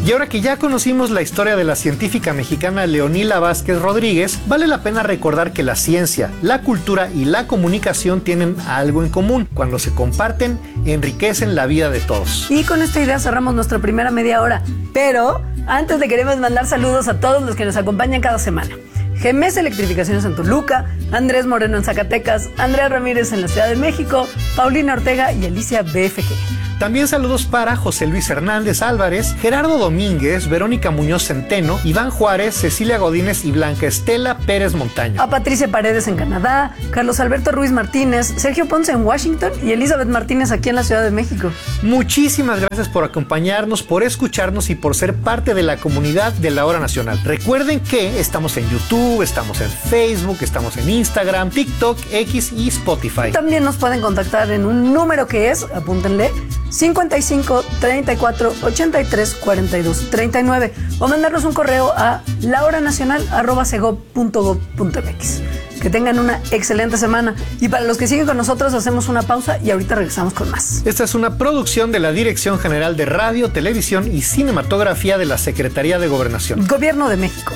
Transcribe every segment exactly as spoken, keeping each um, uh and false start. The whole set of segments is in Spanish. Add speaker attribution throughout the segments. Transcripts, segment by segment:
Speaker 1: Y ahora que ya conocimos la historia de la científica mexicana Leonila Vázquez Rodríguez, vale la pena recordar que la ciencia, la cultura y la comunicación tienen algo en común. Cuando se comparten, enriquecen la vida de todos.
Speaker 2: Y con esta idea cerramos nuestra primera media hora. Pero antes le queremos mandar saludos a todos los que nos acompañan cada semana. G M S Electrificaciones en Toluca, Andrés Moreno en Zacatecas, Andrea Ramírez en la Ciudad de México, Paulina Ortega y Alicia B F G.
Speaker 1: También saludos para José Luis Hernández Álvarez, Gerardo Domínguez, Verónica Muñoz Centeno, Iván Juárez, Cecilia Godínez y Blanca Estela Pérez Montaño.
Speaker 2: A Patricia Paredes en Canadá, Carlos Alberto Ruiz Martínez, Sergio Ponce en Washington y Elizabeth Martínez aquí en la Ciudad de México.
Speaker 1: Muchísimas gracias por acompañarnos, por escucharnos y por ser parte de la comunidad de La Hora Nacional. Recuerden que estamos en YouTube, estamos en Facebook, estamos en Instagram, TikTok, X y Spotify.
Speaker 2: También nos pueden contactar en un número que es, apúntenle, cincuenta y cinco, treinta y cuatro, ochenta y tres, cuarenta y dos, treinta y nueve o mandarnos un correo a lahoranacional arroba segov punto gov punto mx. Que tengan una excelente semana y para los que siguen con nosotros hacemos una pausa y ahorita regresamos con más.
Speaker 1: Esta es una producción de la Dirección General de Radio, Televisión y Cinematografía de la Secretaría de Gobernación.
Speaker 2: Gobierno de México.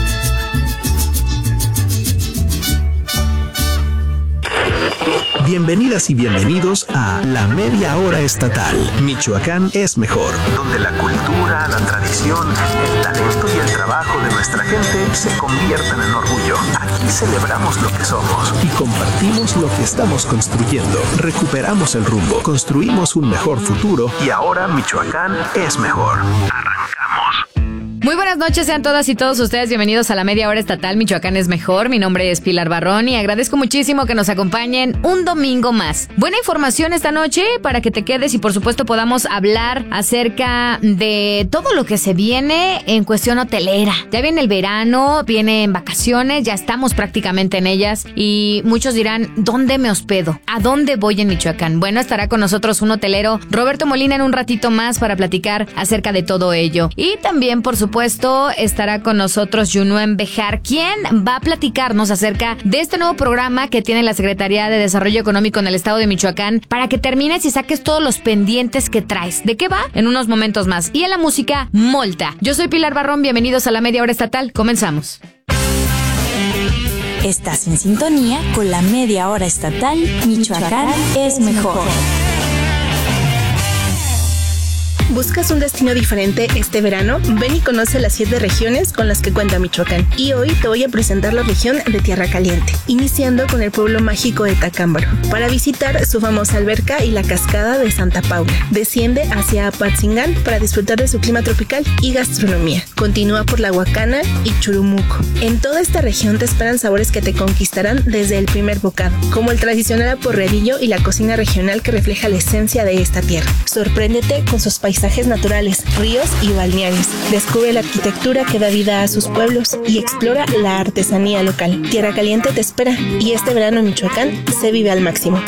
Speaker 3: Bienvenidas y bienvenidos a La Media Hora Estatal. Michoacán es mejor. Donde la cultura, la tradición, el talento y el trabajo de nuestra gente se convierten en orgullo. Aquí celebramos lo que somos y compartimos lo que estamos construyendo. Recuperamos el rumbo, construimos un mejor futuro y ahora Michoacán es mejor. Arrancamos.
Speaker 4: Muy buenas noches, sean todas y todos ustedes bienvenidos a la Media Hora Estatal Michoacán es Mejor. Mi nombre es Pilar Barrón y agradezco muchísimo que nos acompañen un domingo más. Buena información esta noche para que te quedes y por supuesto podamos hablar acerca de todo lo que se viene en cuestión hotelera. Ya viene el verano, vienen vacaciones, ya estamos prácticamente en ellas y muchos dirán, ¿dónde me hospedo? ¿A dónde voy en Michoacán? Bueno, estará con nosotros un hotelero, Roberto Molina, en un ratito más para platicar acerca de todo ello. Y también, por supuesto, supuesto, estará con nosotros Yunuen Bejar, quien va a platicarnos acerca de este nuevo programa que tiene la Secretaría de Desarrollo Económico en el estado de Michoacán para que termines y saques todos los pendientes que traes. ¿De qué va? En unos momentos más. Y en la música, Molta. Yo soy Pilar Barrón, bienvenidos a la Media Hora Estatal. Comenzamos.
Speaker 5: Estás en sintonía con la Media Hora Estatal Michoacán es mejor.
Speaker 6: ¿Buscas un destino diferente este verano? Ven y conoce las siete regiones con las que cuenta Michoacán. Y hoy te voy a presentar la región de Tierra Caliente, iniciando con el pueblo mágico de Tacámbaro, para visitar su famosa alberca y la cascada de Santa Paula. Desciende hacia Apatzingán para disfrutar de su clima tropical y gastronomía. Continúa por La Huacana y Churumuco. En toda esta región te esperan sabores que te conquistarán desde el primer bocado, como el tradicional aporreadillo y la cocina regional que refleja la esencia de esta tierra. Sorpréndete con sus paisajes naturales, ríos y balnearios. Descubre la arquitectura que da vida a sus pueblos y explora la artesanía local. Tierra Caliente te espera y este verano en Michoacán se vive al máximo.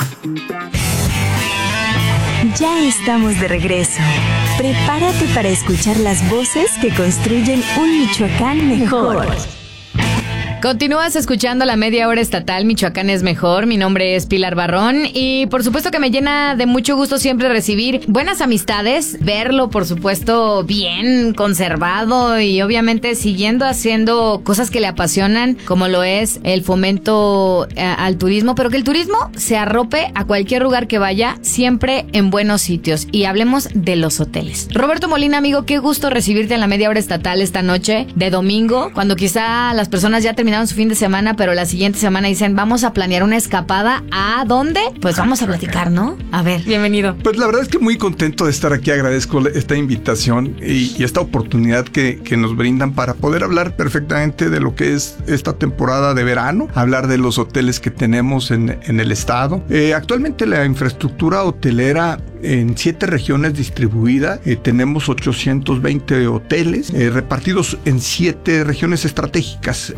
Speaker 5: Ya estamos de regreso. Prepárate para escuchar las voces que construyen un Michoacán mejor.
Speaker 4: Continúas escuchando la Media Hora Estatal Michoacán es Mejor. Mi nombre es Pilar Barrón y por supuesto que me llena de mucho gusto siempre recibir buenas amistades, verlo por supuesto bien conservado y obviamente siguiendo haciendo cosas que le apasionan, como lo es el fomento eh, al turismo, pero que el turismo se arrope a cualquier lugar que vaya, siempre en buenos sitios. Y hablemos de los hoteles. Roberto Molina, amigo, qué gusto recibirte en la Media Hora Estatal esta noche de domingo, cuando quizá las personas ya terminaron su fin de semana, pero la siguiente semana dicen, vamos a planear una escapada. ¿A dónde? Pues vamos a platicar, ¿no? A ver, bienvenido.
Speaker 7: Pues la verdad es que muy contento de estar aquí. Agradezco esta invitación y, y esta oportunidad que, que nos brindan para poder hablar perfectamente de lo que es esta temporada de verano, hablar de los hoteles que tenemos en, en el estado. Eh, actualmente la infraestructura hotelera en siete regiones distribuida, eh, tenemos ochocientos veinte hoteles eh, repartidos en siete regiones estratégicas, okay. eh, siete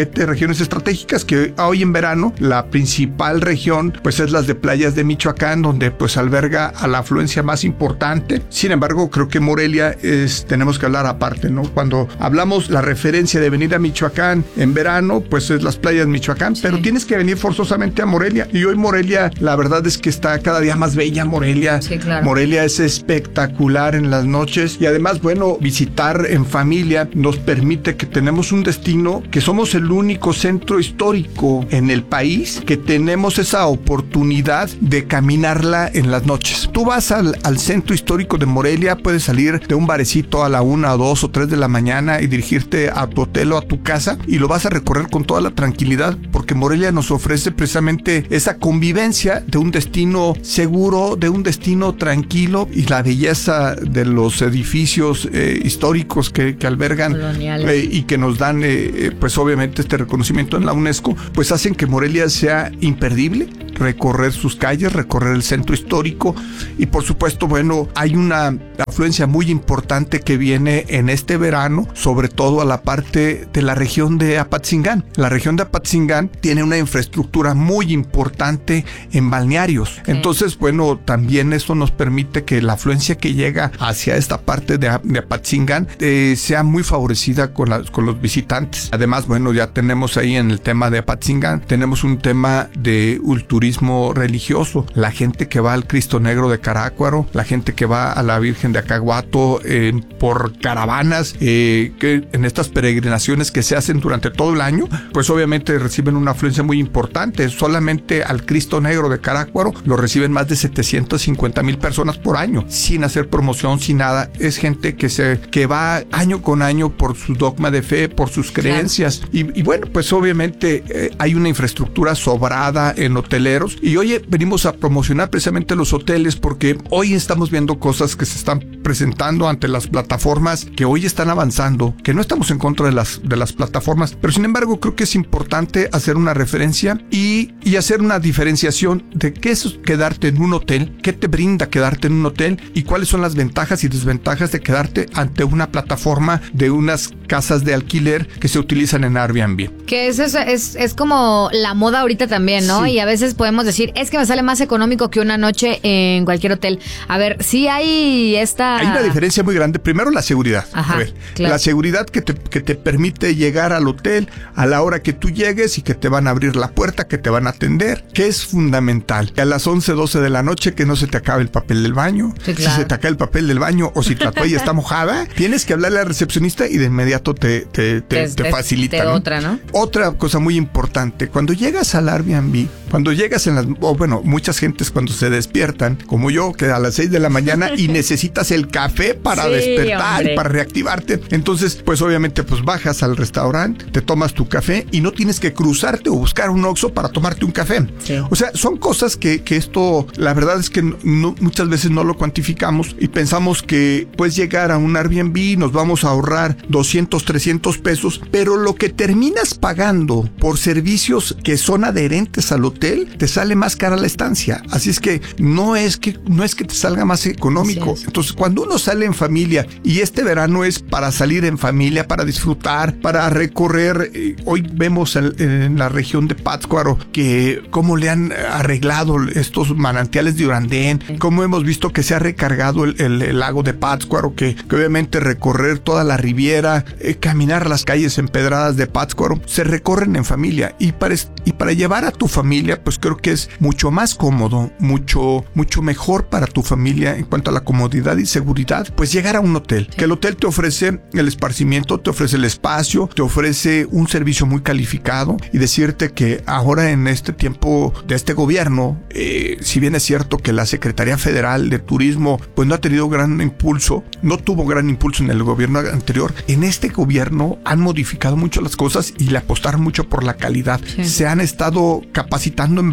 Speaker 7: siete regiones estratégicas, que hoy en verano la principal región pues es las de playas de Michoacán, donde pues alberga a la afluencia más importante. Sin embargo, creo que Morelia es, tenemos que hablar aparte, ¿no? Cuando hablamos la referencia de venir a Michoacán en verano, pues es las playas de Michoacán, sí. Pero tienes que venir forzosamente a Morelia, y hoy Morelia, la verdad es que está cada día más bella Morelia.
Speaker 4: Sí, claro.
Speaker 7: Morelia es espectacular en las noches, y además, bueno, visitar en familia nos permite que tenemos un destino, que somos el único centro histórico en el país que tenemos esa oportunidad de caminarla en las noches. Tú vas al, al centro histórico de Morelia, puedes salir de un barecito a la una, dos o tres de la mañana y dirigirte a tu hotel o a tu casa, y lo vas a recorrer con toda la tranquilidad, porque Morelia nos ofrece precisamente esa convivencia de un destino seguro, de un destino tranquilo, y la belleza de los edificios eh, históricos que, que albergan eh, y que nos dan eh, pues obviamente este reconocimiento en la UNESCO, pues hacen que Morelia sea imperdible. Recorrer sus calles, recorrer el centro histórico, y por supuesto, bueno, hay una afluencia muy importante que viene en este verano, sobre todo a la parte de la región de Apatzingán. La región de Apatzingán tiene una infraestructura muy importante en balnearios. Sí. Entonces, bueno, también eso nos permite que la afluencia que llega hacia esta parte de, de Apatzingán eh, sea muy favorecida con, la, con los visitantes. Además, bueno, ya tenemos ahí en el tema de Apatzingán, tenemos un tema de turismo religioso. La gente que va al Cristo Negro de Carácuaro, la gente que va a la Virgen de Acaguato eh, por caravanas, eh, que en estas peregrinaciones que se hacen durante todo el año, pues obviamente reciben una afluencia muy importante. Solamente al Cristo Negro de Carácuaro lo reciben más de setecientas cincuenta mil personas por año, sin hacer promoción, sin nada. Es gente que se que va año con año por su dogma de fe, por sus creencias. Claro. Y, y bueno, pues obviamente eh, hay una infraestructura sobrada en hoteleros. Y hoy venimos a promocionar precisamente los hoteles, porque hoy estamos viendo cosas que se están presentando ante las plataformas que hoy están avanzando, que no estamos en contra de las, de las plataformas, pero sin embargo creo que es importante hacer una referencia y, y hacer una diferenciación de qué es quedarte en un hotel, qué te brinda quedarte en un hotel y cuáles son las ventajas y desventajas de quedarte ante una plataforma de unas casas de alquiler que se utilizan en Airbnb.
Speaker 4: Que es, es, es, es como la moda ahorita también, ¿no? Sí. Y a veces podemos decir, es que me sale más económico que una noche en cualquier hotel. A ver, sí hay esta...
Speaker 7: Hay una diferencia muy grande. Primero, la seguridad.
Speaker 4: Ajá,
Speaker 7: a ver,
Speaker 4: claro.
Speaker 7: La seguridad que te, que te permite llegar al hotel a la hora que tú llegues y que te van a abrir la puerta, que te van a atender, que es fundamental. Que a las once, doce de la noche que no se te acabe el papel del baño.
Speaker 4: Sí, claro.
Speaker 7: Si se te acaba el papel del baño o si la toalla está mojada, tienes que hablarle al recepcionista y de inmediato te, te, te, te, te facilita.
Speaker 4: Te
Speaker 7: ¿no?
Speaker 4: otra, ¿no?
Speaker 7: Otra cosa muy importante, cuando llegas al Airbnb, cuando llegas en las... Oh, bueno, muchas gentes cuando se despiertan, como yo, que a las seis de la mañana y necesitas el café para sí, despertar, hombre. Para reactivarte. Entonces, pues obviamente, pues bajas al restaurante, te tomas tu café y no tienes que cruzarte o buscar un Oxxo para tomarte un café. Sí. O sea, son cosas que, que esto, la verdad es que no, muchas veces no lo cuantificamos y pensamos que puedes llegar a un Airbnb, nos vamos a ahorrar doscientos, trescientos pesos, pero lo que terminas pagando por servicios que son adherentes al hotel, te sale más cara la estancia. Así es que no es que no es que te salga más económico. Sí. Entonces, cuando uno sale en familia, y este verano es para salir en familia, para disfrutar, para recorrer, eh, hoy vemos en, en la región de Pátzcuaro que cómo le han arreglado estos manantiales de Urandén, sí. Cómo hemos visto que se ha recargado el, el, el lago de Pátzcuaro, que, que obviamente recorrer toda la Riviera, eh, caminar las calles empedradas de Pátzcuaro, se recorren en familia, y para, y para llevar a tu familia, pues creo que es mucho más cómodo, mucho, mucho mejor para tu familia en cuanto a la comodidad y seguridad, pues llegar a un hotel. Sí. Que el hotel te ofrece el esparcimiento, te ofrece el espacio, te ofrece un servicio muy calificado, y decirte que ahora en este tiempo de este gobierno, eh, si bien es cierto que la Secretaría Federal de Turismo pues no ha tenido gran impulso, no tuvo gran impulso en el gobierno anterior, en este gobierno han modificado mucho las cosas y le apostaron mucho por la calidad. Sí. Se han estado capacitando en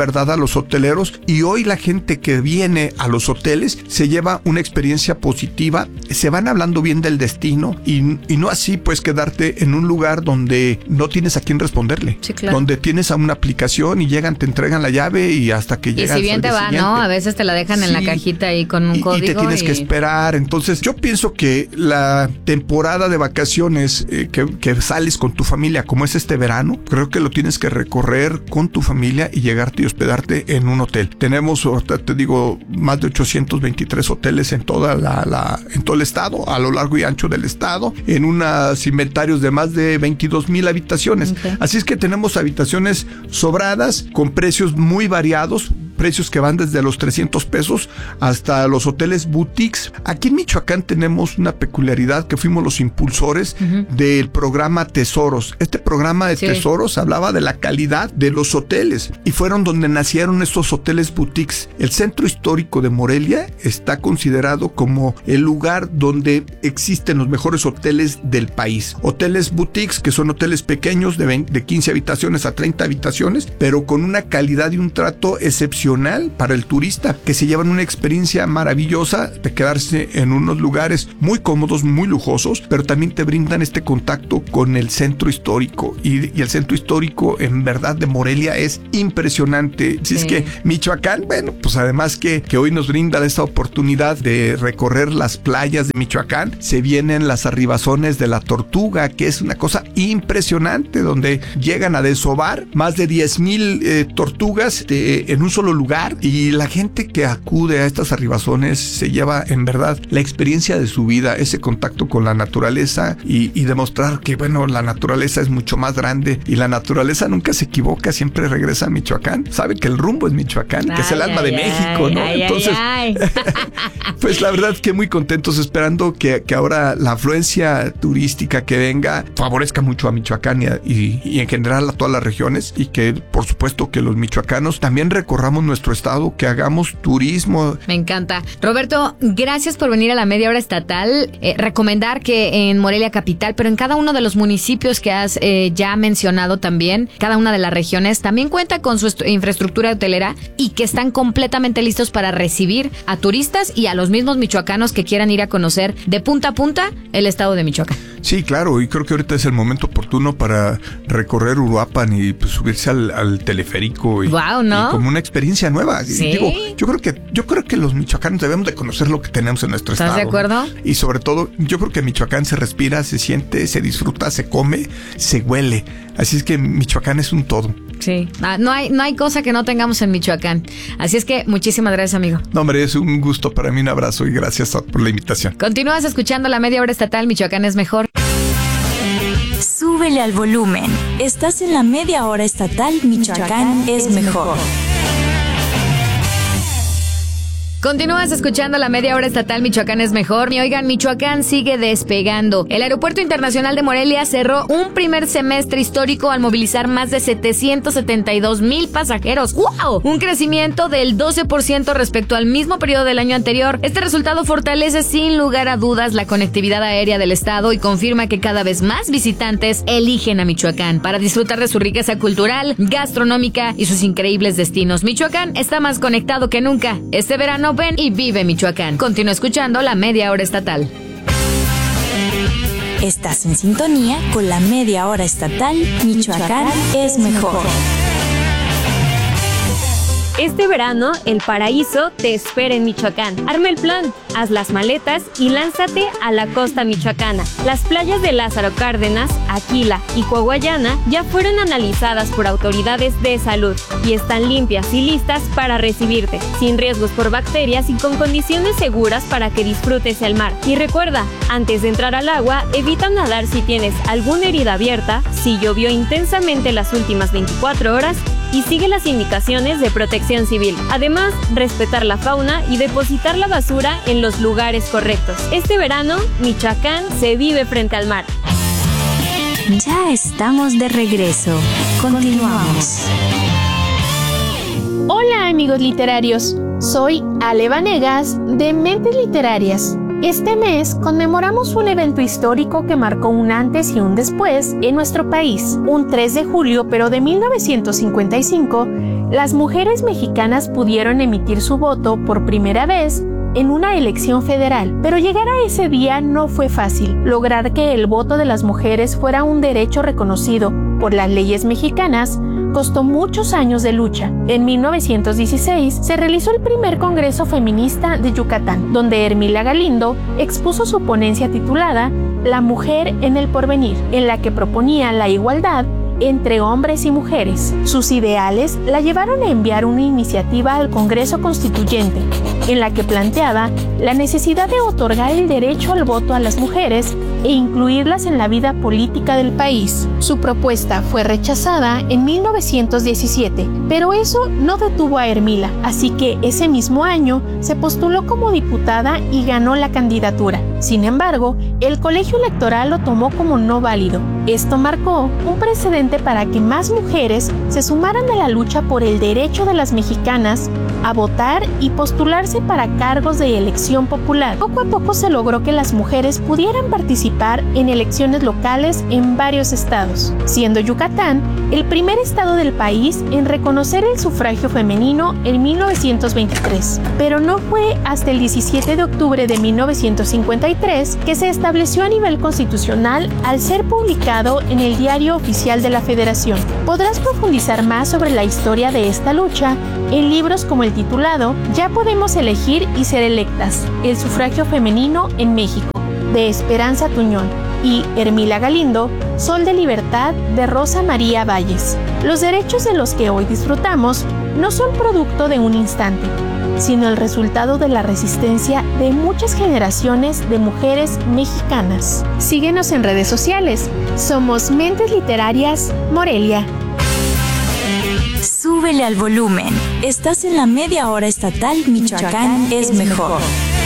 Speaker 7: verdad a los hoteleros, y hoy la gente que viene a los hoteles se lleva una experiencia positiva, se van hablando bien del destino y, y no así pues quedarte en un lugar donde no tienes a quién responderle,
Speaker 4: sí, claro.
Speaker 7: donde tienes a una aplicación y llegan, te entregan la llave y hasta que llegas.
Speaker 4: Y si bien te va, ¿no? A veces te la dejan sí. en la cajita ahí con un
Speaker 7: y,
Speaker 4: código.
Speaker 7: Y te tienes
Speaker 4: y...
Speaker 7: que esperar. Entonces yo pienso que la temporada de vacaciones eh, que, que sales con tu familia, como es este verano, creo que lo tienes que recorrer con tu familia y llegarte y hospedarte en un hotel. Tenemos, te digo, más de ochocientos veintitrés hoteles en toda la, la en todo el estado, a lo largo y ancho del estado, en unos inventarios de más de veintidós mil habitaciones. Okay. Así es que tenemos habitaciones sobradas con precios muy variados, precios que van desde los trescientos pesos hasta los hoteles boutiques. Aquí en Michoacán tenemos una peculiaridad que fuimos los impulsores uh-huh. del programa Tesoros. Este programa de sí. Tesoros hablaba de la calidad de los hoteles y fueron donde nacieron estos hoteles boutiques. El centro histórico de Morelia está considerado como el lugar donde existen los mejores hoteles del país. Hoteles boutiques, que son hoteles pequeños de, veinte, de quince habitaciones a treinta habitaciones, pero con una calidad y un trato excepcional para el turista, que se llevan una experiencia maravillosa de quedarse en unos lugares muy cómodos, muy lujosos, pero también te brindan este contacto con el centro histórico y, y el centro histórico en verdad de Morelia es impresionante. Si sí. es que Michoacán, bueno, pues además que, que hoy nos brinda esta oportunidad de recorrer las playas de Michoacán, se vienen las arribazones de la Tortuga, que es una cosa impresionante, donde llegan a desovar más de diez mil eh, tortugas de, en un solo lugar, y la gente que acude a estas arribazones se lleva en verdad la experiencia de su vida, ese contacto con la naturaleza y, y demostrar que bueno, la naturaleza es mucho más grande y la naturaleza nunca se equivoca, siempre regresa a Michoacán, sabe que el rumbo es Michoacán, ay, que es el alma ay, de ay, México, ¿no?
Speaker 4: Ay,
Speaker 7: Entonces,
Speaker 4: ay, ay.
Speaker 7: pues la verdad que muy contentos, esperando que, que ahora la afluencia turística que venga favorezca mucho a Michoacán y, a, y, y en general a todas las regiones, y que por supuesto que los michoacanos también recorramos nuestro estado, que hagamos turismo.
Speaker 4: Me encanta. Roberto, gracias por venir a la media hora estatal. Eh, recomendar que en Morelia capital, pero en cada uno de los municipios que has eh, ya mencionado también, cada una de las regiones, también cuenta con su infraestructura hotelera y que están completamente listos para recibir a turistas y a los mismos michoacanos que quieran ir a conocer de punta a punta el estado de Michoacán.
Speaker 7: Sí, claro, y creo que ahorita es el momento oportuno para recorrer Uruapan y pues, subirse al, al teleférico y,
Speaker 4: wow, ¿no?
Speaker 7: y como una experiencia nueva.
Speaker 4: ¿Sí?
Speaker 7: Digo, yo creo que yo creo que los michoacanos debemos de conocer lo que tenemos en nuestro
Speaker 4: ¿Estás
Speaker 7: estado.
Speaker 4: ¿Estás de acuerdo?
Speaker 7: ¿No? Y sobre todo, yo creo que Michoacán se respira, se siente, se disfruta, se come, se huele. Así es que Michoacán es un todo.
Speaker 4: Sí, ah, no hay no hay cosa que no tengamos en Michoacán. Así es que muchísimas gracias, amigo.
Speaker 7: No, hombre, es un gusto para mí, un abrazo y gracias por la invitación.
Speaker 4: Continúas escuchando la media hora estatal Michoacán es mejor.
Speaker 5: Súbele al volumen. Estás en la media hora estatal Michoacán, Michoacán es, es mejor. mejor.
Speaker 4: Continúas escuchando la media hora estatal Michoacán es mejor. Y oigan, Michoacán sigue despegando. El Aeropuerto Internacional de Morelia cerró un primer semestre histórico al movilizar más de setecientos setenta y dos mil pasajeros. ¡Wow! Un crecimiento del doce por ciento respecto al mismo periodo del año anterior. Este resultado fortalece sin lugar a dudas la conectividad aérea del estado y confirma que cada vez más visitantes eligen a Michoacán para disfrutar de su riqueza cultural, gastronómica y sus increíbles destinos. Michoacán está más conectado que nunca. Este verano ven y vive Michoacán. Continúa escuchando la media hora estatal.
Speaker 5: Estás en sintonía con la media hora estatal Michoacán es mejor.
Speaker 8: Este verano, el paraíso te espera en Michoacán. Arma el plan, haz las maletas y lánzate a la costa michoacana. Las playas de Lázaro Cárdenas, Aquila y Coahuayana ya fueron analizadas por autoridades de salud y están limpias y listas para recibirte, sin riesgos por bacterias y con condiciones seguras para que disfrutes el mar. Y recuerda, antes de entrar al agua, evita nadar si tienes alguna herida abierta, si llovió intensamente las últimas veinticuatro horas y sigue las indicaciones de protección civil. Además, respetar la fauna y depositar la basura en los lugares correctos. Este verano, Michoacán se vive frente al mar.
Speaker 5: Ya estamos de regreso. Continuamos.
Speaker 9: Hola amigos literarios, soy Ale Vanegas de Mentes Literarias. Este mes conmemoramos un evento histórico que marcó un antes y un después en nuestro país. Un tres de julio, pero de mil novecientos cincuenta y cinco, las mujeres mexicanas pudieron emitir su voto por primera vez en una elección federal. Pero llegar a ese día no fue fácil. Lograr que el voto de las mujeres fuera un derecho reconocido por las leyes mexicanas costó muchos años de lucha. En mil novecientos dieciséis se realizó el primer Congreso Feminista de Yucatán, donde Ermila Galindo expuso su ponencia titulada La mujer en el porvenir, en la que proponía la igualdad entre hombres y mujeres. Sus ideales la llevaron a enviar una iniciativa al Congreso Constituyente, en la que planteaba la necesidad de otorgar el derecho al voto a las mujeres e incluirlas en la vida política del país. Su propuesta fue rechazada en mil novecientos diecisiete, pero eso no detuvo a Ermila, así que ese mismo año se postuló como diputada y ganó la candidatura. Sin embargo, el colegio electoral lo tomó como no válido. Esto marcó un precedente para que más mujeres se sumaran a la lucha por el derecho de las mexicanas a votar y postularse para cargos de elección popular. Poco a poco se logró que las mujeres pudieran participar en elecciones locales en varios estados, siendo Yucatán el primer estado del país en reconocer el sufragio femenino en mil novecientos veintitrés. Pero no fue hasta el diecisiete de octubre de mil novecientos cincuenta y tres que se estableció a nivel constitucional al ser publicado en el Diario Oficial de la Federación. Podrás profundizar más sobre la historia de esta lucha en libros como el titulado Ya podemos elegir y ser electas, el sufragio femenino en México, de Esperanza Tuñón, y Ermila Galindo, Sol de Libertad, de Rosa María Valles. Los derechos de los que hoy disfrutamos no son producto de un instante, sino el resultado de la resistencia de muchas generaciones de mujeres mexicanas. Síguenos en redes sociales. Somos Mentes Literarias Morelia.
Speaker 5: Súbele al volumen. Estás en la media hora estatal Michoacán, Michoacán es mejor.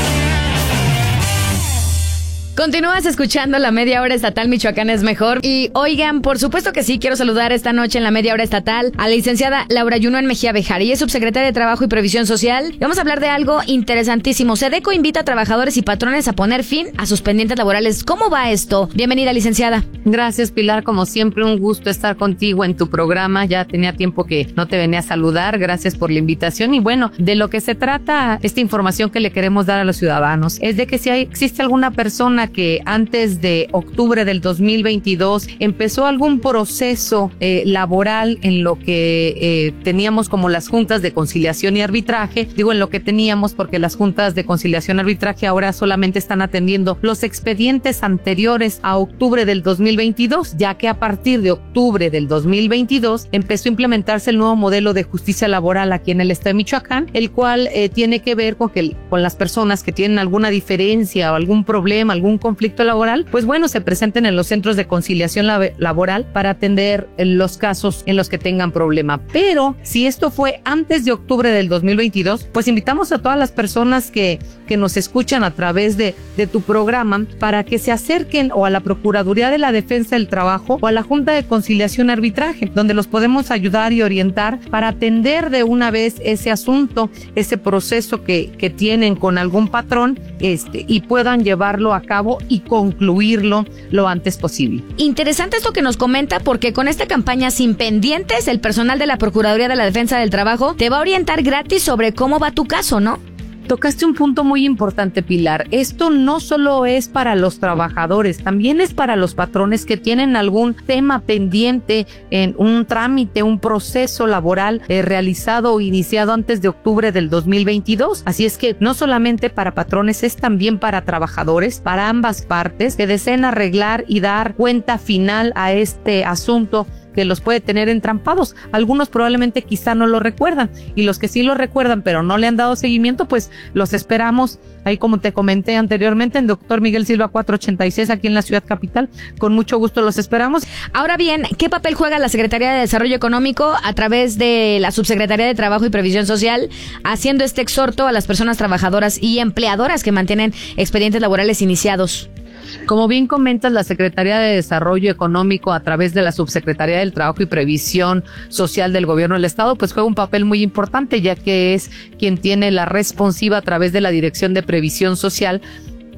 Speaker 4: Continúas escuchando la media hora estatal Michoacán es mejor. Y oigan, por supuesto que sí, quiero saludar esta noche en la media hora estatal a la licenciada Laura Yunuen Mejía Bejar. Ella es subsecretaria de Trabajo y Previsión Social. Y vamos a hablar de algo interesantísimo. SEDECO invita a trabajadores y patrones a poner fin a sus pendientes laborales. ¿Cómo va esto? Bienvenida, licenciada.
Speaker 10: Gracias, Pilar. Como siempre, un gusto estar contigo en tu programa. Ya tenía tiempo que no te venía a saludar. Gracias por la invitación. Y bueno, de lo que se trata esta información que le queremos dar a los ciudadanos es de que si hay, existe alguna persona que antes de octubre del dos mil veintidós empezó algún proceso eh, laboral en lo que eh, teníamos como las juntas de conciliación y arbitraje. Digo en lo que teníamos porque las juntas de conciliación y arbitraje ahora solamente están atendiendo los expedientes anteriores a octubre del dos mil veintidós, ya que a partir de octubre del dos mil veintidós empezó a implementarse el nuevo modelo de justicia laboral aquí en el estado de Michoacán, el cual eh, tiene que ver con que con las personas que tienen alguna diferencia o algún problema, algún conflicto laboral, pues bueno, se presenten en los centros de conciliación lab- laboral para atender los casos en los que tengan problema. Pero si esto fue antes de octubre del dos mil veintidós, pues invitamos a todas las personas que, que nos escuchan a través de, de tu programa para que se acerquen o a la Procuraduría de la Defensa del Trabajo o a la Junta de Conciliación y Arbitraje, donde los podemos ayudar y orientar para atender de una vez ese asunto, ese proceso que, que tienen con algún patrón este, y puedan llevarlo a cabo y concluirlo lo antes posible.
Speaker 4: Interesante esto que nos comenta, porque con esta campaña Sin Pendientes, el personal de la Procuraduría de la Defensa del Trabajo te va a orientar gratis sobre cómo va tu caso, ¿no?
Speaker 10: Tocaste un punto muy importante, Pilar. Esto no solo es para los trabajadores, también es para los patrones que tienen algún tema pendiente en un trámite, un proceso laboral eh, realizado o iniciado antes de octubre del dos mil veintidós. Así es que no solamente para patrones, es también para trabajadores, para ambas partes que deseen arreglar y dar cuenta final a este asunto que los puede tener entrampados. Algunos probablemente quizá no lo recuerdan, y los que sí lo recuerdan pero no le han dado seguimiento, pues los esperamos ahí, como te comenté anteriormente, en Doctor Miguel Silva cuatrocientos ochenta y seis aquí en la ciudad capital. Con mucho gusto los esperamos.
Speaker 4: Ahora bien, ¿qué papel juega la Secretaría de Desarrollo Económico a través de la Subsecretaría de Trabajo y Previsión Social haciendo este exhorto a las personas trabajadoras y empleadoras que mantienen expedientes laborales iniciados?
Speaker 10: Como bien comentas, la Secretaría de Desarrollo Económico a través de la Subsecretaría del Trabajo y Previsión Social del Gobierno del Estado pues juega un papel muy importante, ya que es quien tiene la responsiva a través de la Dirección de Previsión Social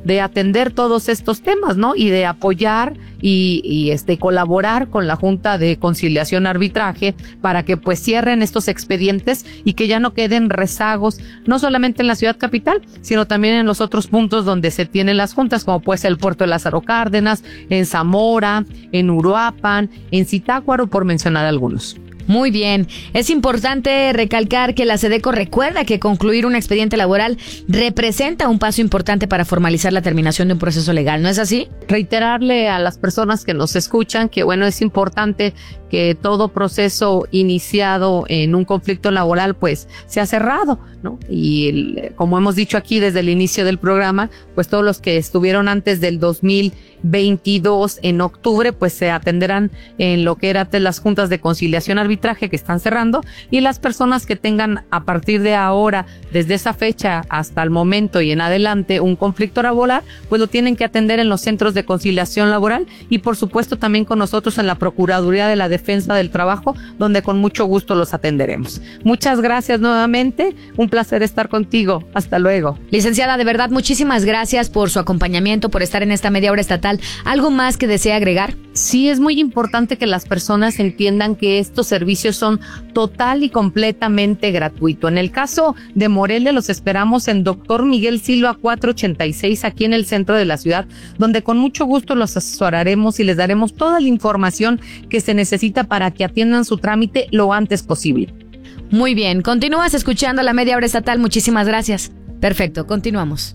Speaker 10: de atender todos estos temas, ¿no? Y de apoyar y, y este colaborar con la Junta de Conciliación Arbitraje para que pues cierren estos expedientes y que ya no queden rezagos, no solamente en la ciudad capital, sino también en los otros puntos donde se tienen las juntas, como puede ser el puerto de Lázaro Cárdenas, en Zamora, en Uruapan, en Zitácuaro, por mencionar algunos.
Speaker 4: Muy bien. Es importante recalcar que la SEDECO recuerda que concluir un expediente laboral representa un paso importante para formalizar la terminación de un proceso legal, ¿no es así?
Speaker 10: Reiterarle a las personas que nos escuchan que, bueno, es importante que todo proceso iniciado en un conflicto laboral pues sea cerrado, ¿no? Y el, como hemos dicho aquí desde el inicio del programa, pues todos los que estuvieron antes del dos mil veintidós en octubre pues se atenderán en lo que eran las juntas de conciliación arbitraje que están cerrando, y las personas que tengan a partir de ahora, desde esa fecha hasta el momento y en adelante, un conflicto laboral, pues lo tienen que atender en los centros de conciliación laboral y por supuesto también con nosotros en la Procuraduría de la Defensa del Trabajo, donde con mucho gusto los atenderemos. Muchas gracias nuevamente, un placer estar contigo. Hasta luego.
Speaker 4: Licenciada, de verdad, muchísimas gracias por su acompañamiento, por estar en esta media hora estatal. ¿Algo más que desea agregar?
Speaker 10: Sí, es muy importante que las personas entiendan que estos servicios son total y completamente gratuitos. En el caso de Morelia, los esperamos en Doctor Miguel Silva cuatrocientos ochenta y seis, aquí en el centro de la ciudad, donde con mucho gusto los asesoraremos y les daremos toda la información que se necesita para que atiendan su trámite lo antes posible.
Speaker 4: Muy bien, continúas escuchando la media hora estatal. Muchísimas gracias. Perfecto, continuamos.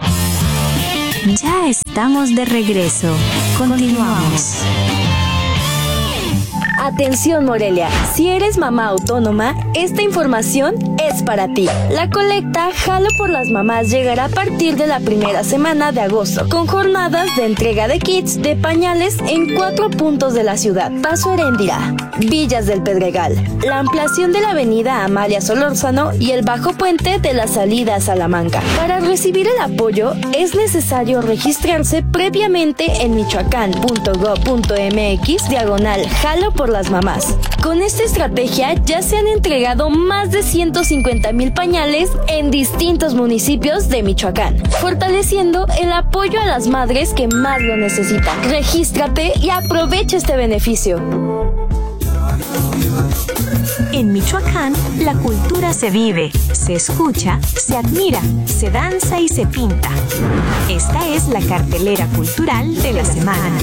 Speaker 5: Ya estamos de regreso. Continuamos.
Speaker 11: Atención Morelia, si eres mamá autónoma, esta información es para ti. La colecta Jalo por las Mamás llegará a partir de la primera semana de agosto, con jornadas de entrega de kits de pañales en cuatro puntos de la ciudad: Paso Heréndira, Villas del Pedregal, la ampliación de la avenida Amalia Solórzano y el bajo puente de la salida a Salamanca. Para recibir el apoyo es necesario registrarse previamente en michoacán punto gob punto mx diagonal Jalo por las Mamás. Con esta estrategia ya se han entregado más de ciento cincuenta mil pañales en distintos municipios de Michoacán, fortaleciendo el apoyo a las madres que más lo necesitan. Regístrate y aprovecha este beneficio.
Speaker 5: En Michoacán, la cultura se vive, se escucha, se admira, se danza y se pinta. Esta es la cartelera cultural de la semana.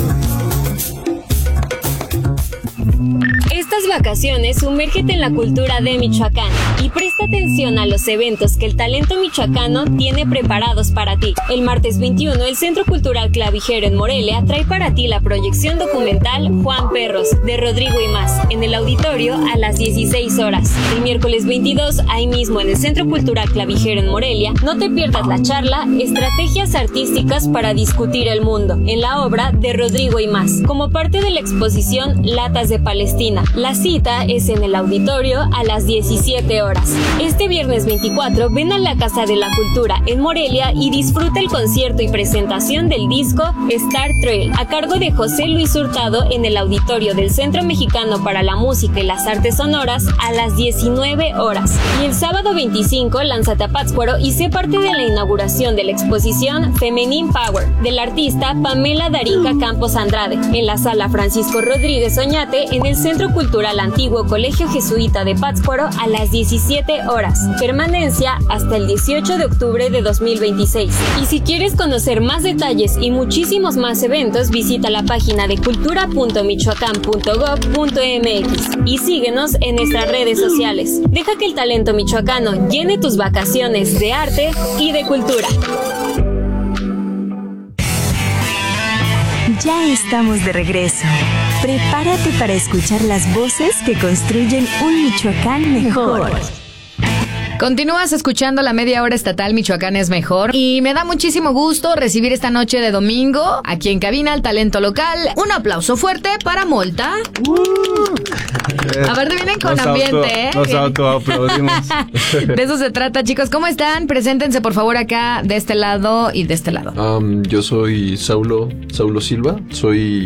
Speaker 8: Estas vacaciones, sumérgete en la cultura de Michoacán y presta atención a los eventos que el talento michoacano tiene preparados para ti. El martes veintiuno, el Centro Cultural Clavijero en Morelia trae para ti la proyección documental Juan Perros, de Rodrigo y más, en el auditorio a las dieciséis horas. El miércoles veintidós, ahí mismo en el Centro Cultural Clavijero en Morelia, no te pierdas la charla Estrategias Artísticas para Discutir el Mundo, en la obra de Rodrigo y más, como parte de la exposición Latas de Palestina. La cita es en el auditorio a las diecisiete horas. Este viernes veinticuatro, ven a la Casa de la Cultura en Morelia y disfruta el concierto y presentación del disco Star Trail, a cargo de José Luis Hurtado, en el auditorio del Centro Mexicano para la Música y las Artes Sonoras a las diecinueve horas. Y el sábado veinticinco, lánzate a Pátzcuaro y sé parte de la inauguración de la exposición Feminine Power del artista Pamela Darinka Campos Andrade, en la Sala Francisco Rodríguez Oñate, en el Centro Cultural Antiguo Colegio Jesuita de Pátzcuaro a las diecisiete horas. Permanencia hasta el dieciocho de octubre de dos mil veintiséis. Y si quieres conocer más detalles y muchísimos más eventos, visita la página de cultura punto michoacán punto gob punto mx y síguenos en nuestras redes sociales. Deja que el talento michoacano llene tus vacaciones de arte y de cultura.
Speaker 5: Ya estamos de regreso. Prepárate para escuchar las voces que construyen un Michoacán mejor.
Speaker 4: Continúas escuchando la media hora estatal Michoacán es mejor y me da muchísimo gusto recibir esta noche de domingo aquí en cabina al talento local. Un aplauso fuerte para Molta. Uh. A ver, vienen con nos ambiente, auto, ¿eh?
Speaker 12: Nos autoaplaudimos.
Speaker 4: De eso se trata, chicos. ¿Cómo están? Preséntense por favor acá de este lado y de este lado.
Speaker 12: Um, yo soy Saulo, Saulo Silva. Soy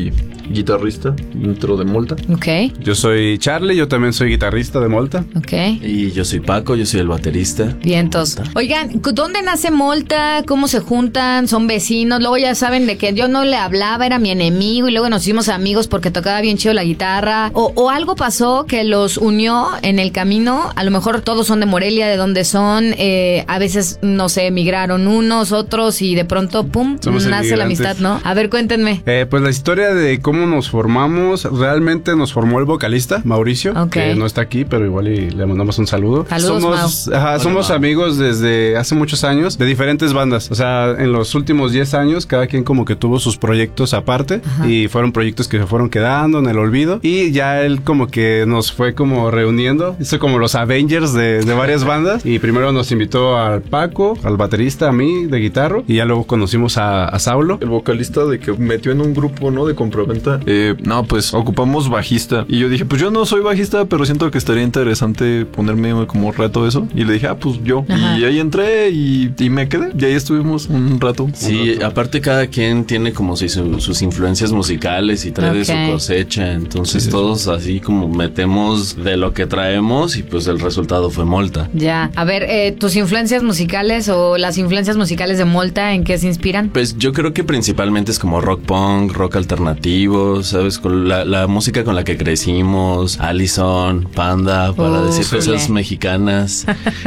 Speaker 12: guitarrista, intro de Molta.
Speaker 4: Ok.
Speaker 13: Yo soy Charlie, yo también soy guitarrista de Molta.
Speaker 4: Ok.
Speaker 14: Y yo soy Paco, yo soy el baterista.
Speaker 4: Vientos. Oigan, ¿dónde nace Molta? ¿Cómo se juntan? ¿Son vecinos? Luego ya saben de que yo no le hablaba, era mi enemigo y luego nos hicimos amigos porque tocaba bien chido la guitarra. O, o algo pasó que los unió en el camino. A lo mejor todos son de Morelia, de donde son. Eh, a veces, no sé, emigraron unos, otros y de pronto, pum,
Speaker 13: Somos
Speaker 4: nace la amistad, ¿no? A ver, cuéntenme.
Speaker 13: Eh, pues la historia de cómo nos formamos, realmente nos formó el vocalista, Mauricio,
Speaker 4: okay.
Speaker 13: que no está aquí, pero igual y le mandamos un saludo.
Speaker 4: Saludos,
Speaker 13: somos,
Speaker 4: Mau.
Speaker 13: Ajá,
Speaker 4: Hola,
Speaker 13: somos
Speaker 4: Mau.
Speaker 13: amigos desde hace muchos años de diferentes bandas. O sea, en los últimos diez años, cada quien como que tuvo sus proyectos aparte. Ajá. Y fueron proyectos que se fueron quedando en el olvido. Y ya él como que nos fue como reuniendo. Hizo como los Avengers de, de varias bandas. Y primero nos invitó al Paco, al baterista, a mí, de guitarra. Y ya luego conocimos a, a Saulo.
Speaker 12: El vocalista de que metió en un grupo, ¿no? De compraventa. Eh, no, pues ocupamos bajista. Y yo dije, pues yo no soy bajista, pero siento que estaría interesante ponerme como reto eso. Y le dije, ah, pues yo. Ajá. Y ahí entré y, y me quedé. Y ahí estuvimos un rato.
Speaker 14: Sí,
Speaker 12: un rato.
Speaker 14: Aparte cada quien tiene como si su, sus influencias musicales y trae okay. de su cosecha. Entonces sí, todos sí. así como metemos de lo que traemos y pues el resultado fue Molta.
Speaker 4: Ya. A ver, eh, tus influencias musicales o las influencias musicales de Molta, ¿en qué se inspiran?
Speaker 14: Pues yo creo que principalmente es como rock punk, rock alternativo, ¿sabes? Con la, la música con la que crecimos, Allison, Panda, para uh, decir sí. cosas mexicanas.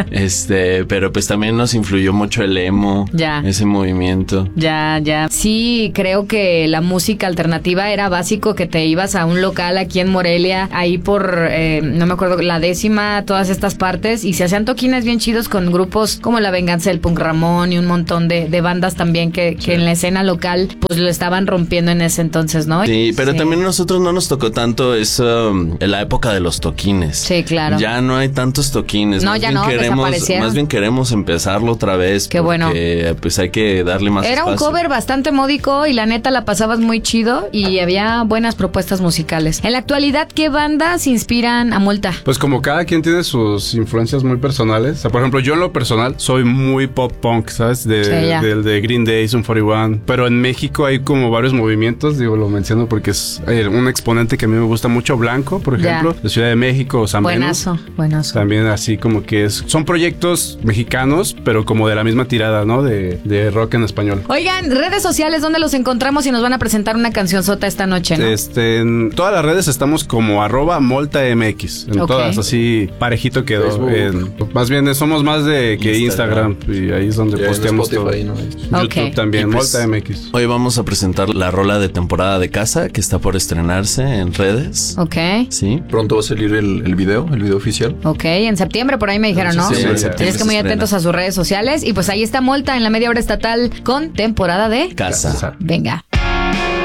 Speaker 14: este, pero pues también nos influyó mucho el emo,
Speaker 4: ya.
Speaker 14: ese movimiento.
Speaker 4: Ya, ya. Sí, creo que la música alternativa era básico, que te ibas a un local aquí en Morelia, ahí por, eh, no me acuerdo, la décima, todas estas partes, y se hacían toquines bien chidos con grupos como La Venganza del Punk Ramón y un montón de, de bandas también que, que sí. en la escena local pues lo estaban rompiendo en ese entonces, ¿no?
Speaker 14: Sí, pero
Speaker 4: sí.
Speaker 14: también a nosotros no nos tocó tanto eso um, en la época de los toquines.
Speaker 4: Sí, claro.
Speaker 14: Ya no hay tantos toquines.
Speaker 4: No,
Speaker 14: más
Speaker 4: ya
Speaker 14: bien
Speaker 4: no,
Speaker 14: queremos,
Speaker 4: desaparecieron.
Speaker 14: Más bien queremos empezarlo otra vez.
Speaker 4: Qué
Speaker 14: porque,
Speaker 4: bueno.
Speaker 14: pues hay que darle más
Speaker 4: Era
Speaker 14: espacio.
Speaker 4: un cover bastante módico y la neta la pasabas muy chido y había buenas propuestas musicales. En la actualidad, ¿qué bandas inspiran a Molta?
Speaker 13: Pues como cada quien tiene sus influencias muy personales. O sea, por ejemplo, yo en lo personal soy muy pop punk, ¿sabes? De, sí, del de Green Day, Sum cuarenta y uno. Pero en México hay como varios movimientos, digo, lo menciono porque es un exponente que a mí me gusta mucho, Blanco, por ejemplo, ya. de Ciudad de México, San
Speaker 4: Buenazo,
Speaker 13: Venus.
Speaker 4: buenazo.
Speaker 13: También así como que es, son proyectos mexicanos, pero como de la misma tirada, ¿no? De, de rock en español.
Speaker 4: Oigan, redes sociales, ¿dónde los encontramos y nos van a presentar una cancionzota esta noche, no?
Speaker 13: Este, en todas las redes estamos como arroba MoltaMX. En okay. todas, así parejito quedó. En, más bien somos más de que Instagram, Instagram y ahí es donde ya posteamos todo. ¿No? YouTube okay. también, pues, MoltaMX.
Speaker 14: Hoy vamos a presentar la rola de temporada de casa que está por estrenarse en redes.
Speaker 4: Ok.
Speaker 14: Sí.
Speaker 12: Pronto va a salir el, el video, el video oficial.
Speaker 4: Ok, en septiembre por ahí me dijeron, ¿no?
Speaker 14: Sí, sí, sí,
Speaker 4: Tienes que muy atentos a sus redes sociales y pues ahí está Molta en la media hora estatal con temporada de
Speaker 14: casa.
Speaker 4: Venga.